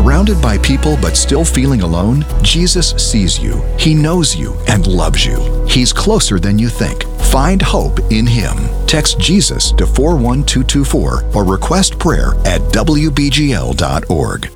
Surrounded by people but still feeling alone? Jesus sees you, He knows you, and loves you. He's closer than you think. Find hope in Him. Text Jesus to 41224 or request prayer at WBGL.org.